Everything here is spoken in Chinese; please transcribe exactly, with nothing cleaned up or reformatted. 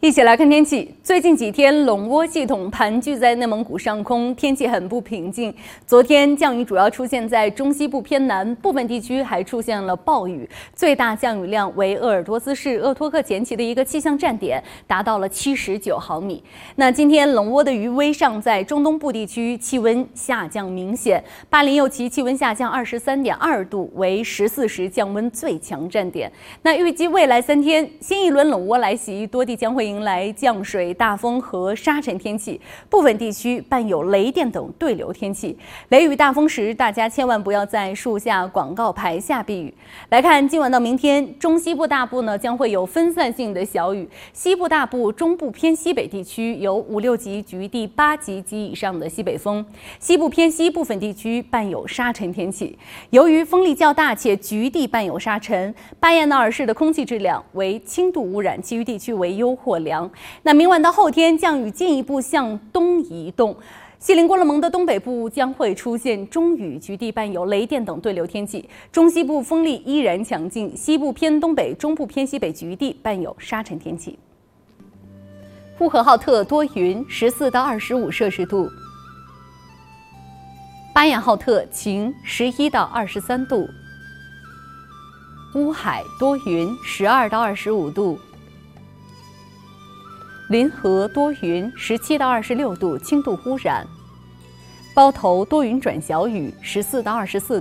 一起来看天气。最近几天，龙涡系统盘踞在内蒙古上空，天气很不平静。昨天降雨主要出现在中西部偏南，部分地区还出现了暴雨，最大降雨量为鄂尔多斯市鄂托克前旗的一个气象站点，达到了七十九毫米。那今天龙涡的余威尚在中东部地区，气温下降明显。巴林右旗气温下降二十三点二度，为十四时降温最强站点。那预计未来三天，新一轮龙涡来袭，多地将会迎来降水、大风和沙尘天气，部分地区伴有雷电等对流天气。雷雨大风时，大家千万不要在树下、广告牌下避雨。来看今晚到明天，中西部大部呢将会有分散性的小雨，西部大部、中部偏西北地区有五六级局地八级及以上的西北风，西部偏西部分地区伴有沙尘天气。由于风力较大且局地伴有沙尘，巴彦淖尔市的空气质量为轻度污染，其余地区为优或良。那明晚到后天，降雨进一步向东移动，锡林郭勒盟的东北部将会出现中雨，局地伴有雷电等对流天气。中西部风力依然强劲，西部偏东北、中部偏西北局地伴有沙尘天气。呼和浩特多云，十四到二十五摄氏度。巴彦浩特晴，十一到二十三度。乌海多云，十二到二十五度。临河多云，十七到二十六度，轻度污染。包头多云转小雨，十四到二十四度。